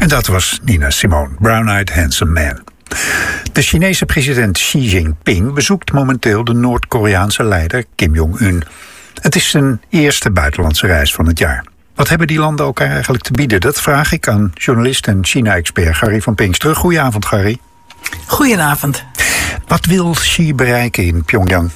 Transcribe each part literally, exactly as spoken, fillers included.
En dat was Nina Simone, Brown-Eyed Handsome Man. De Chinese president Xi Jinping bezoekt momenteel de Noord-Koreaanse leider Kim Jong-un. Het is zijn eerste buitenlandse reis van het jaar. Wat hebben die landen elkaar eigenlijk te bieden? Dat vraag ik aan journalist en China-expert Gary van Pinksteren. Goedenavond, Gary. Goedenavond. Wat wil Xi bereiken in Pyongyang?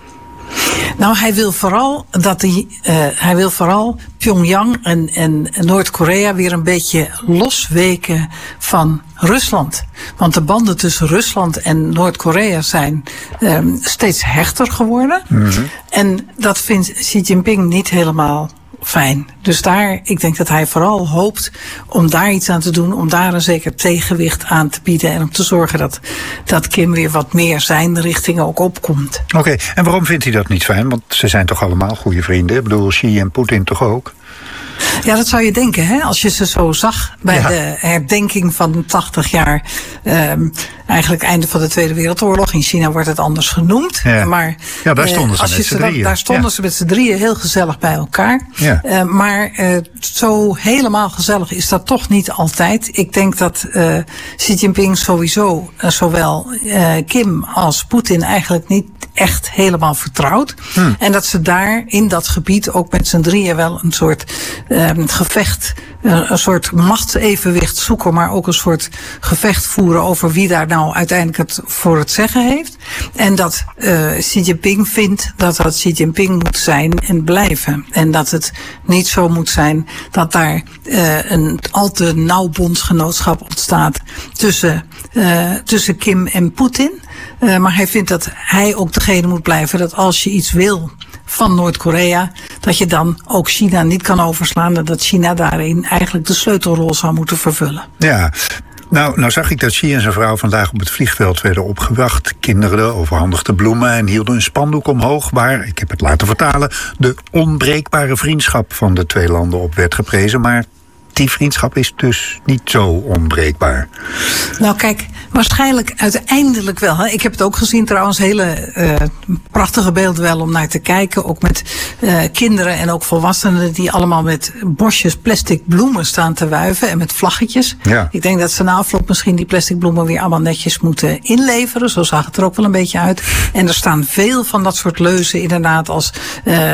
Nou, hij wil vooral dat hij, uh, hij wil vooral Pyongyang en, en Noord-Korea weer een beetje losweken van Rusland. Want de banden tussen Rusland en Noord-Korea zijn um, steeds hechter geworden. Mm-hmm. En dat vindt Xi Jinping niet helemaal fijn. Dus daar, ik denk dat hij vooral hoopt om daar iets aan te doen, om daar een zeker tegenwicht aan te bieden en om te zorgen dat, dat Kim weer wat meer zijn richting ook opkomt. Oké, okay, en waarom vindt hij dat niet fijn? Want ze zijn toch allemaal goede vrienden? Ik bedoel, Xi en Poetin toch ook? Ja, dat zou je denken, hè? Als je ze zo zag bij ja. de herdenking van tachtig jaar, um, eigenlijk einde van de Tweede Wereldoorlog. In China wordt het anders genoemd. Ja, maar, ja daar stonden ze uh, met z'n drieën. Daar stonden ja. ze met z'n drieën heel gezellig bij elkaar. Ja. Uh, maar uh, zo helemaal gezellig is dat toch niet altijd. Ik denk dat uh, Xi Jinping sowieso, uh, zowel uh, Kim als Poetin eigenlijk niet echt helemaal vertrouwt. Hmm. En dat ze daar in dat gebied ook met z'n drieën wel een soort uh, gevecht, uh, een soort machtsevenwicht zoeken, maar ook een soort gevecht voeren over wie daar nou uiteindelijk het voor het zeggen heeft. En dat uh, Xi Jinping vindt dat dat Xi Jinping moet zijn en blijven. En dat het niet zo moet zijn dat daar uh, een al te nauw bondsgenootschap ontstaat tussen, uh, tussen Kim en Poetin. Uh, maar hij vindt dat hij ook degene moet blijven dat als je iets wil van Noord-Korea, dat je dan ook China niet kan overslaan en dat China daarin eigenlijk de sleutelrol zou moeten vervullen. Ja. Nou, nou zag ik dat Xi en zijn vrouw vandaag op het vliegveld werden opgewacht. Kinderen overhandigden bloemen en hielden een spandoek omhoog waar, ik heb het laten vertalen, de onbreekbare vriendschap van de twee landen op werd geprezen. Maar die vriendschap is dus niet zo onbreekbaar. Nou kijk, waarschijnlijk uiteindelijk wel. Hè. Ik heb het ook gezien trouwens, hele uh, prachtige beelden wel om naar te kijken. Ook met uh, kinderen en ook volwassenen die allemaal met bosjes plastic bloemen staan te wuiven en met vlaggetjes. Ja. Ik denk dat ze na afloop misschien die plastic bloemen weer allemaal netjes moeten inleveren. Zo zag het er ook wel een beetje uit. En er staan veel van dat soort leuzen inderdaad als uh,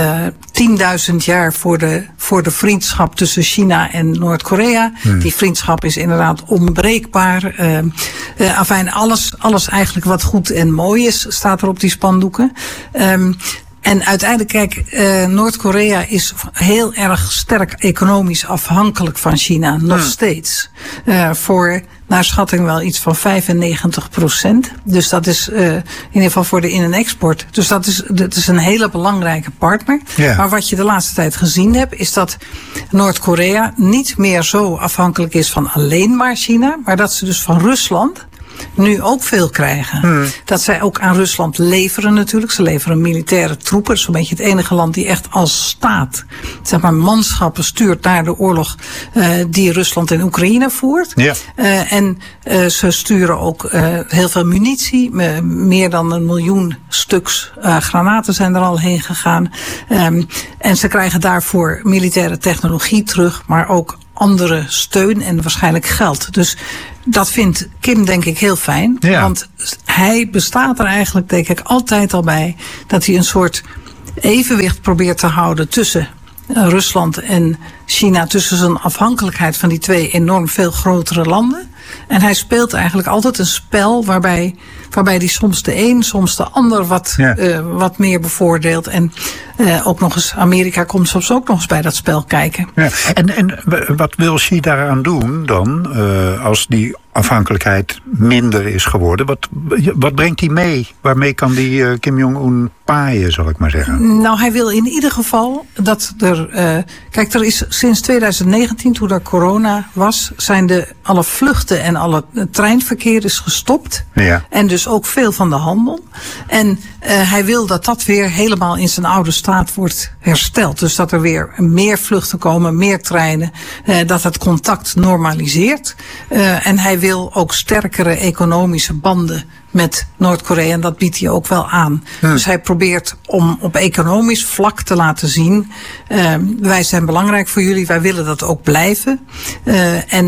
tienduizend jaar voor de, voor de vriendschap tussen China en Noord-Korea. Hmm. Die vriendschap is inderdaad onbreekbaar. Uh, uh, afijn, alles, alles eigenlijk wat goed en mooi is, staat er op die spandoeken. Um, En uiteindelijk, kijk, uh, Noord-Korea is heel erg sterk economisch afhankelijk van China, nog hmm. steeds. Uh, voor, naar schatting wel iets van vijfennegentig procent. Dus dat is uh, in ieder geval voor de in- en export. Dus dat is, dat is een hele belangrijke partner. Yeah. Maar wat je de laatste tijd gezien hebt, is dat Noord-Korea niet meer zo afhankelijk is van alleen maar China, maar dat ze dus van Rusland nu ook veel krijgen. Hmm. Dat zij ook aan Rusland leveren natuurlijk. Ze leveren militaire troepen. Dat is zo'n beetje het enige land die echt als staat, zeg maar, manschappen stuurt naar de oorlog uh, die Rusland in Oekraïne voert. Ja. Uh, en uh, ze sturen ook uh, heel veel munitie. Uh, meer dan een miljoen stuks uh, granaten zijn er al heen gegaan. Um, en ze krijgen daarvoor militaire technologie terug, maar ook andere steun en waarschijnlijk geld. Dus dat vindt Kim denk ik heel fijn. Ja. Want hij bestaat er eigenlijk denk ik altijd al bij dat hij een soort evenwicht probeert te houden tussen Rusland en China, tussen zijn afhankelijkheid van die twee enorm veel grotere landen. En hij speelt eigenlijk altijd een spel waarbij, waarbij hij soms de een, soms de ander wat, ja. uh, wat meer bevoordeelt. En uh, ook nog eens, Amerika komt soms ook nog eens bij dat spel kijken. Ja. En, en wat wil Xi daaraan doen dan, uh, als die afhankelijkheid minder is geworden? Wat, wat brengt hij mee? Waarmee kan die uh, Kim Jong-un paaien, zal ik maar zeggen? Nou, hij wil in ieder geval dat er... Uh, kijk, er is sinds twintig negentien, toen er corona was, zijn de alle vluchten en alle treinverkeer is gestopt. Ja. En dus ook veel van de handel. En uh, hij wil dat dat weer helemaal in zijn oude staat wordt hersteld. Dus dat er weer meer vluchten komen, meer treinen. Uh, dat het contact normaliseert. Uh, en hij wil ook sterkere economische banden met Noord-Korea. En dat biedt hij ook wel aan. Hm. Dus hij probeert om op economisch vlak te laten zien, Uh, wij zijn belangrijk voor jullie, wij willen dat ook blijven. Uh, en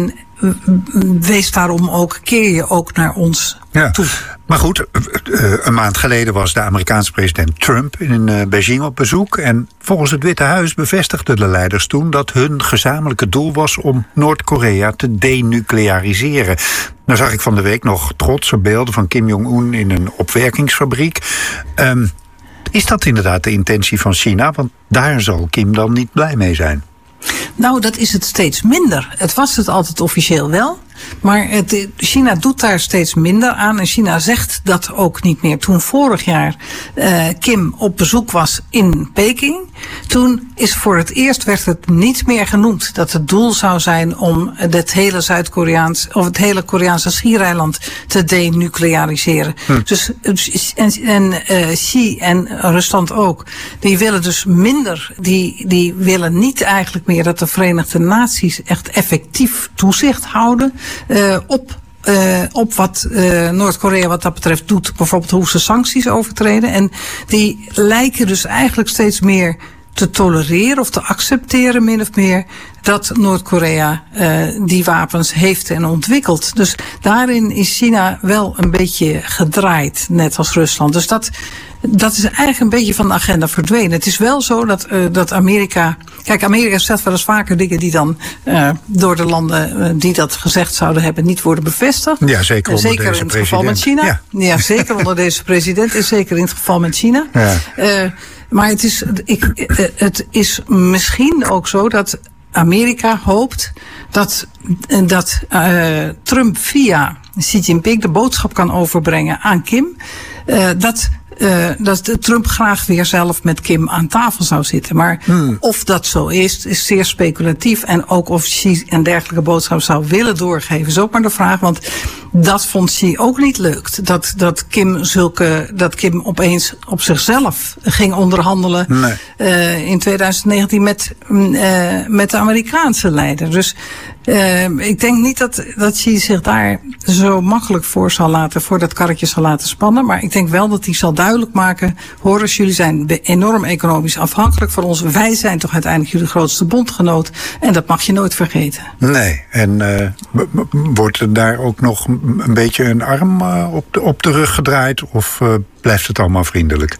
wees daarom ook, keer je ook naar ons ja. toe. Maar goed, een maand geleden was de Amerikaanse president Trump in Beijing op bezoek. En volgens het Witte Huis bevestigden de leiders toen dat hun gezamenlijke doel was om Noord-Korea te denucleariseren. Nou zag ik van de week nog trotse beelden van Kim Jong-un in een opwerkingsfabriek. Um, is dat inderdaad de intentie van China? Want daar zal Kim dan niet blij mee zijn. Nou, dat is het steeds minder. Het was het altijd officieel wel. Maar het, China doet daar steeds minder aan. En China zegt dat ook niet meer. Toen vorig jaar uh, Kim op bezoek was in Peking, toen is voor het eerst werd het niet meer genoemd dat het doel zou zijn om het hele Zuid-Koreaans of het hele Koreaanse schiereiland te denucleariseren. Hm. Dus en, en uh, Xi en Rusland ook, die willen dus minder. Die, die willen niet eigenlijk meer dat de Verenigde Naties echt effectief toezicht houden Uh, op, uh, op wat uh, Noord-Korea wat dat betreft doet. Bijvoorbeeld hoe ze sancties overtreden. En die lijken dus eigenlijk steeds meer te tolereren of te accepteren min of meer dat Noord-Korea uh, die wapens heeft en ontwikkelt. Dus daarin is China wel een beetje gedraaid, net als Rusland. Dus dat, dat is eigenlijk een beetje van de agenda verdwenen. Het is wel zo dat, uh, dat Amerika... Kijk, Amerika stelt wel eens vaker dingen die dan uh, door de landen uh, die dat gezegd zouden hebben niet worden bevestigd. Ja, zeker onder zeker deze in het president. geval met China. Ja, ja zeker onder deze president en zeker in het geval met China. Ja. Uh, maar het is, ik, het is misschien ook zo dat Amerika hoopt dat, dat uh, Trump via Xi Jinping de boodschap kan overbrengen aan Kim. Uh, dat, uh, dat Trump graag weer zelf met Kim aan tafel zou zitten. Maar hmm. of dat zo is, is zeer speculatief. En ook of Xi een dergelijke boodschap zou willen doorgeven, is ook maar de vraag. Want dat vond Xi ook niet leuk. Dat, dat, Kim, zulke, dat Kim opeens op zichzelf ging onderhandelen nee. uh, in twintig negentien met, uh, met de Amerikaanse leider. Dus uh, ik denk niet dat, dat Xi zich daar zo makkelijk voor zal laten, voor dat karretje zal laten spannen. Maar ik denk wel dat hij zal duidelijk maken, hoor eens, jullie zijn enorm economisch afhankelijk van ons. Wij zijn toch uiteindelijk jullie grootste bondgenoot. En dat mag je nooit vergeten. Nee, en uh, b- b- wordt er daar ook nog een beetje een arm uh, op, de, op de rug gedraaid? Of uh, blijft het allemaal vriendelijk?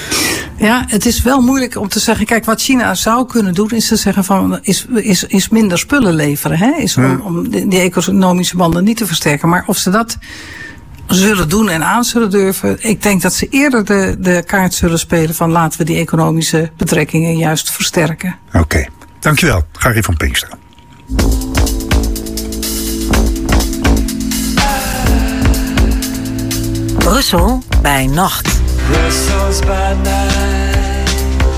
Ja, het is wel moeilijk om te zeggen. Kijk, wat China zou kunnen doen is te zeggen van is, is, is minder spullen leveren. Hè? Is om, om die, die economische banden niet te versterken. Maar of ze dat zullen doen en aan zullen durven, ik denk dat ze eerder de, de kaart zullen spelen van laten we die economische betrekkingen juist versterken. Oké, okay. Dankjewel. Gary van Pinksteren. Brussel bij nacht. Brussels by night.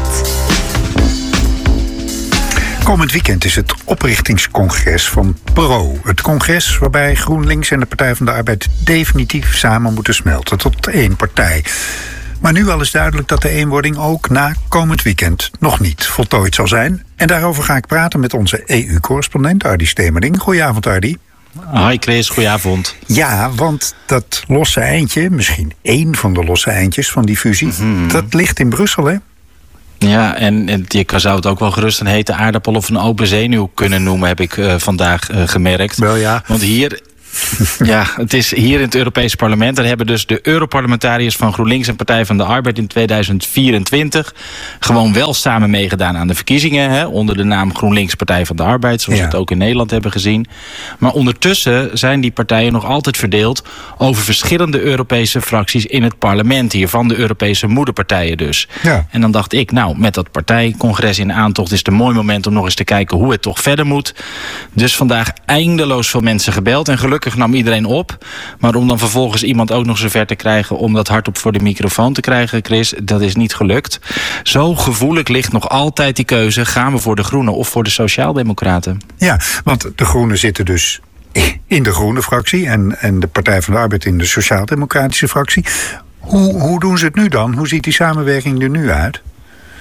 Komend weekend is het oprichtingscongres van Pro. Het congres waarbij GroenLinks en de Partij van de Arbeid definitief samen moeten smelten tot één partij. Maar nu al is duidelijk dat de eenwording ook na komend weekend nog niet voltooid zal zijn. En daarover ga ik praten met onze E U-correspondent Ardy Stemerding. Goedenavond, Ardy. Hoi Chris, goedenavond. Ja, want dat losse eindje, misschien één van de losse eindjes van die fusie, mm-hmm. dat ligt in Brussel, hè? Ja, en, en je zou het ook wel gerust een hete aardappel of een open zenuw kunnen noemen, heb ik uh, vandaag uh, gemerkt. Wel ja. Want hier... Ja, het is hier in het Europese parlement. Daar hebben dus de Europarlementariërs van GroenLinks en Partij van de Arbeid in tweeduizend vierentwintig gewoon wel samen meegedaan aan de verkiezingen. Hè, onder de naam GroenLinks Partij van de Arbeid, zoals ja. we het ook in Nederland hebben gezien. Maar ondertussen zijn die partijen nog altijd verdeeld over verschillende Europese fracties in het parlement hier, van de Europese moederpartijen dus. Ja. En dan dacht ik, nou, met dat partijcongres in aantocht is het een mooi moment om nog eens te kijken hoe het toch verder moet. Dus vandaag eindeloos veel mensen gebeld en gelukkig nam iedereen op. Maar om dan vervolgens iemand ook nog zover te krijgen om dat hardop voor de microfoon te krijgen, Chris, dat is niet gelukt. Zo gevoelig ligt nog altijd die keuze, gaan we voor de Groenen of voor de Sociaaldemocraten? Ja, want de Groenen zitten dus in de Groene fractie en, en de Partij van de Arbeid in de Sociaaldemocratische fractie. Hoe, hoe doen ze het nu dan? Hoe ziet die samenwerking er nu uit?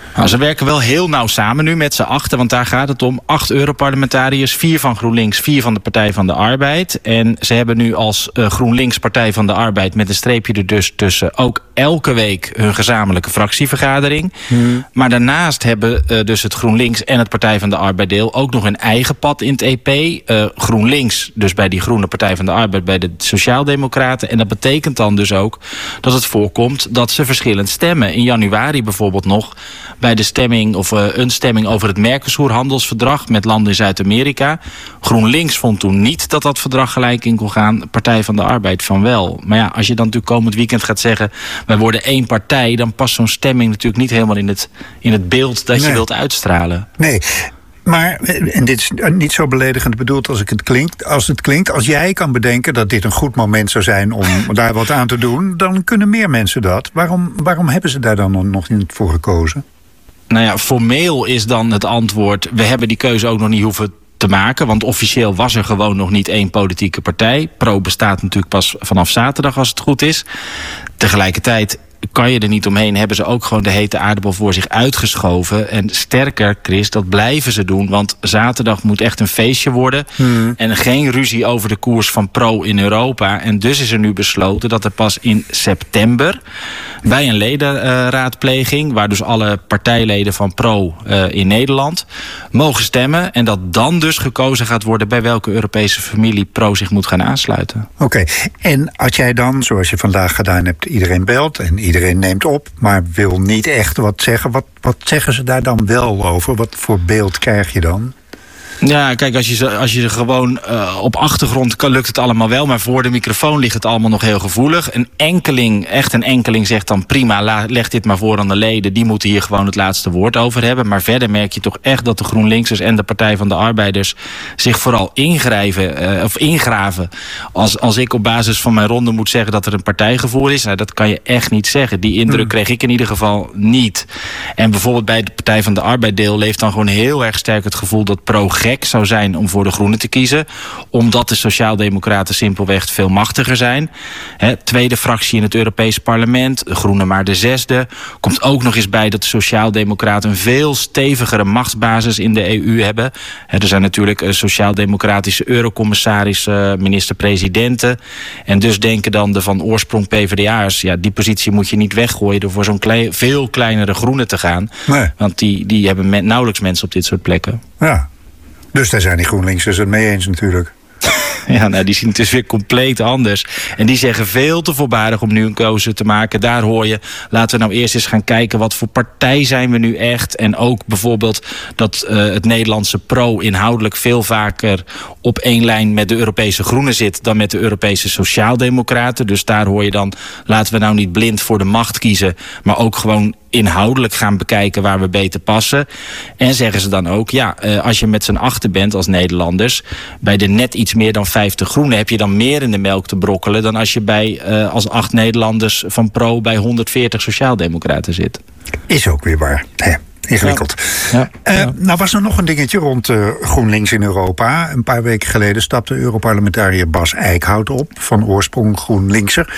Nou, ze werken wel heel nauw samen nu met z'n achten, want daar gaat het om. Acht Europarlementariërs, vier van GroenLinks, vier van de Partij van de Arbeid. En ze hebben nu als uh, GroenLinks Partij van de Arbeid met een streepje er dus tussen ook elke week hun gezamenlijke fractievergadering. Hmm. Maar daarnaast hebben uh, dus het GroenLinks en het Partij van de Arbeid deel ook nog een eigen pad in het E P. Uh, GroenLinks, dus bij die Groene Partij van de Arbeid, bij de Sociaaldemocraten. En dat betekent dan dus ook dat het voorkomt dat ze verschillend stemmen. In januari bijvoorbeeld nog bij de stemming of uh, een stemming over het Mercosur-handelsverdrag met landen in Zuid-Amerika. GroenLinks vond toen niet dat dat verdrag gelijk in kon gaan. Partij van de Arbeid van wel. Maar ja, als je dan natuurlijk komend weekend gaat zeggen, wij worden één partij, dan past zo'n stemming natuurlijk niet helemaal in het, in het beeld dat nee. je wilt uitstralen. Nee. Maar, en dit is niet zo beledigend bedoeld als, ik het klinkt, als het klinkt... als jij kan bedenken dat dit een goed moment zou zijn om daar wat aan te doen, dan kunnen meer mensen dat. Waarom, waarom hebben ze daar dan nog niet voor gekozen? Nou ja, formeel is dan het antwoord, we hebben die keuze ook nog niet hoeven te maken, want officieel was er gewoon nog niet één politieke partij. Pro bestaat natuurlijk pas vanaf zaterdag als het goed is. Tegelijkertijd kan je er niet omheen, hebben ze ook gewoon de hete aardappel voor zich uitgeschoven. En sterker, Chris, dat blijven ze doen, want zaterdag moet echt een feestje worden. Hmm. En geen ruzie over de koers van Pro in Europa. En dus is er nu besloten dat er pas in september bij een ledenraadpleging, waar dus alle partijleden van Pro uh, in Nederland mogen stemmen. En dat dan dus gekozen gaat worden bij welke Europese familie Pro zich moet gaan aansluiten. Oké, okay. En als jij dan, zoals je vandaag gedaan hebt, iedereen belt en iedereen neemt op, maar wil niet echt wat zeggen. Wat, wat zeggen ze daar dan wel over? Wat voor beeld krijg je dan? Ja, kijk, als je ze, als je ze gewoon uh, op achtergrond kan, lukt het allemaal wel. Maar voor de microfoon ligt het allemaal nog heel gevoelig. Een enkeling, echt een enkeling zegt dan prima, la, leg dit maar voor aan de leden. Die moeten hier gewoon het laatste woord over hebben. Maar verder merk je toch echt dat de GroenLinksers en de Partij van de Arbeiders zich vooral ingrijven, uh, of ingraven. Als, als ik op basis van mijn ronde moet zeggen dat er een partijgevoel is, nou, dat kan je echt niet zeggen. Die indruk hmm. kreeg ik in ieder geval niet. En bijvoorbeeld bij de Partij van de Arbeid deel leeft dan gewoon heel erg sterk het gevoel dat pro gek zou zijn om voor de Groenen te kiezen, omdat de Sociaaldemocraten simpelweg veel machtiger zijn. He, tweede fractie in het Europees Parlement, de Groenen maar de zesde. Komt ook nog eens bij dat de Sociaaldemocraten een veel stevigere machtsbasis in de E U hebben. He, er zijn natuurlijk uh, Sociaaldemocratische eurocommissarissen, uh, minister-presidenten. En dus denken dan de van oorsprong P v d A'ers, ja, die positie moet je niet weggooien door voor zo'n klei, veel kleinere Groenen te gaan. Nee. Want die, die hebben men, nauwelijks mensen op dit soort plekken. Ja. Dus daar zijn die GroenLinksers het mee eens natuurlijk. Ja, nou, die zien het dus weer compleet anders. En die zeggen veel te voorbarig om nu een keuze te maken. Daar hoor je, laten we nou eerst eens gaan kijken wat voor partij zijn we nu echt. En ook bijvoorbeeld dat uh, het Nederlandse Pro inhoudelijk veel vaker op één lijn met de Europese Groenen zit dan met de Europese Sociaaldemocraten. Dus daar hoor je dan, laten we nou niet blind voor de macht kiezen, maar ook gewoon inhoudelijk gaan bekijken waar we beter passen. En zeggen ze dan ook, ja, als je met z'n achten bent als Nederlanders, bij de net iets meer dan vijftig Groenen heb je dan meer in de melk te brokkelen dan als je bij uh, als acht Nederlanders van Pro bij honderdveertig Sociaaldemocraten zit. Is ook weer waar. Hè. Ingewikkeld. Ja. Ja. Uh, nou was er nog een dingetje rond uh, GroenLinks in Europa. Een paar weken geleden stapte Europarlementariër Bas Eickhout op, van oorsprong GroenLinkser.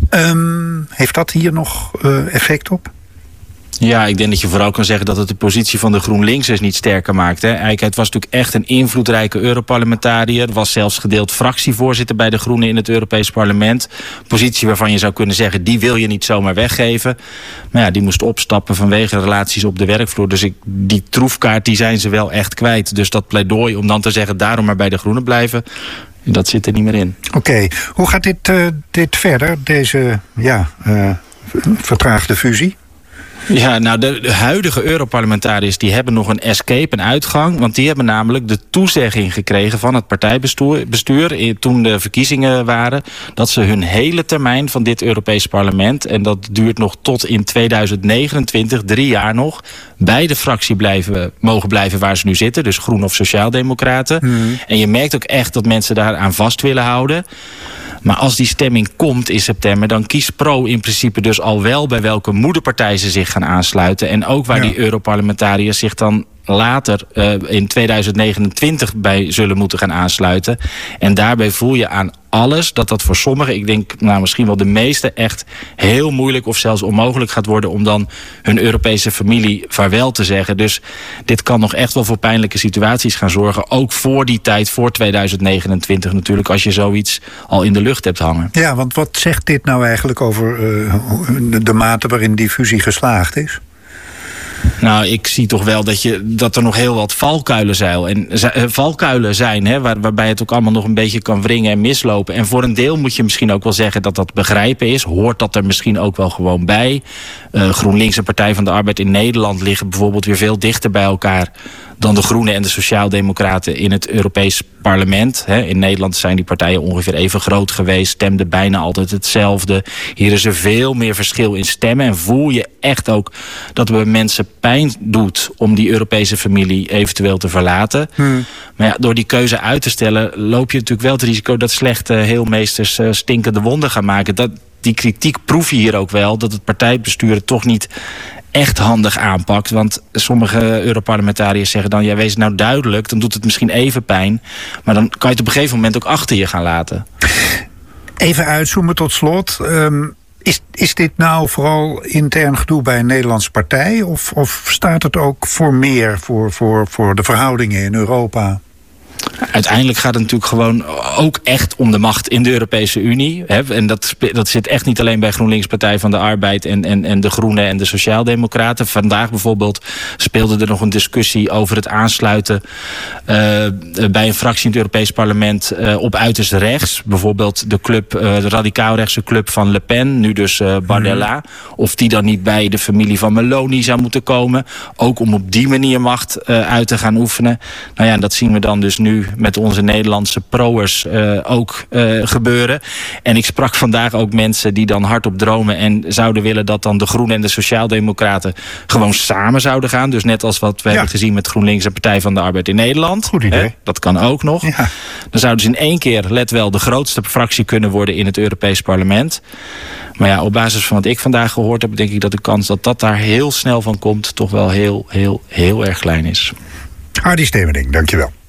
Um, heeft dat hier nog uh, effect op? Ja, ik denk dat je vooral kan zeggen dat het de positie van de GroenLinksers niet sterker maakt. Hè. Eickhout was natuurlijk echt een invloedrijke Europarlementariër. Was zelfs gedeeld fractievoorzitter bij de Groenen in het Europees Parlement. Positie waarvan je zou kunnen zeggen, die wil je niet zomaar weggeven. Maar ja, die moest opstappen vanwege relaties op de werkvloer. Dus ik, die troefkaart die zijn ze wel echt kwijt. Dus dat pleidooi om dan te zeggen, daarom maar bij de Groenen blijven, dat zit er niet meer in. Oké, okay. Hoe gaat dit, uh, dit verder, deze ja, uh, vertraagde fusie? Ja, nou, de, de huidige Europarlementariërs die hebben nog een escape, een uitgang. Want die hebben namelijk de toezegging gekregen van het partijbestuur bestuur, toen de verkiezingen waren, dat ze hun hele termijn van dit Europees Parlement, en dat duurt nog tot in tweeduizend negenentwintig, drie jaar nog, bij de fractie blijven, mogen blijven waar ze nu zitten. Dus Groen of Sociaaldemocraten. Hmm. En je merkt ook echt dat mensen daar aan vast willen houden. Maar als die stemming komt in september, dan kiest Pro in principe dus al wel bij welke moederpartij ze zich gaan aansluiten. En ook waar ja. die Europarlementariërs zich dan later uh, in tweeduizend negenentwintig bij zullen moeten gaan aansluiten. En daarbij voel je aan alles dat dat voor sommigen, ik denk nou misschien wel de meeste, echt heel moeilijk of zelfs onmogelijk gaat worden om dan hun Europese familie vaarwel te zeggen. Dus dit kan nog echt wel voor pijnlijke situaties gaan zorgen. Ook voor die tijd, voor tweeduizend negenentwintig natuurlijk, als je zoiets al in de lucht hebt hangen. Ja, want wat zegt dit nou eigenlijk over uh, de, de mate waarin die fusie geslaagd is? Nou, ik zie toch wel dat, je, dat er nog heel wat valkuilen zijn. En, uh, valkuilen zijn hè, waar, waarbij het ook allemaal nog een beetje kan wringen en mislopen. En voor een deel moet je misschien ook wel zeggen dat dat begrijpen is. Hoort dat er misschien ook wel gewoon bij. Uh, GroenLinks en Partij van de Arbeid in Nederland liggen bijvoorbeeld weer veel dichter bij elkaar dan de Groenen en de Sociaaldemocraten in het Europees Parlement. In Nederland zijn die partijen ongeveer even groot geweest, stemden bijna altijd hetzelfde. Hier is er veel meer verschil in stemmen en voel je echt ook dat het bij mensen pijn doet om die Europese familie eventueel te verlaten. Hmm. Maar ja, door die keuze uit te stellen loop je natuurlijk wel het risico dat slechte heelmeesters uh, stinkende wonden gaan maken. Dat, die kritiek proef je hier ook wel, dat het partijbestuur het toch niet echt handig aanpakt. Want sommige Europarlementariërs zeggen dan, ja, wees nou duidelijk, dan doet het misschien even pijn, maar dan kan je het op een gegeven moment ook achter je gaan laten. Even uitzoomen tot slot. Um, is, is dit nou vooral intern gedoe bij een Nederlandse partij? Of, of staat het ook voor meer voor, voor, voor de verhoudingen in Europa? Uiteindelijk gaat het natuurlijk gewoon ook echt om de macht in de Europese Unie. Hè? En dat, dat zit echt niet alleen bij GroenLinks, Partij van de Arbeid en, en, en de Groenen en de Sociaaldemocraten. Vandaag bijvoorbeeld speelde er nog een discussie over het aansluiten uh, bij een fractie in het Europees Parlement uh, op uiterst rechts. Bijvoorbeeld de club, uh, de radicaal-rechtse club van Le Pen, nu dus uh, Bardella. Mm. Of die dan niet bij de familie van Meloni zou moeten komen. Ook om op die manier macht uh, uit te gaan oefenen. Nou ja, dat zien we dan dus nu met onze Nederlandse pro'ers uh, ook uh, gebeuren. En ik sprak vandaag ook mensen die dan hardop dromen en zouden willen dat dan de Groenen en de Sociaaldemocraten gewoon samen zouden gaan. Dus net als wat we ja. hebben gezien met GroenLinks en Partij van de Arbeid in Nederland. Goed idee. Hè, dat kan ook nog. Ja. Dan zouden ze in één keer, let wel, de grootste fractie kunnen worden in het Europees Parlement. Maar ja, op basis van wat ik vandaag gehoord heb, denk ik dat de kans dat dat daar heel snel van komt toch wel heel, heel, heel erg klein is. Hardy Stevending, dankjewel.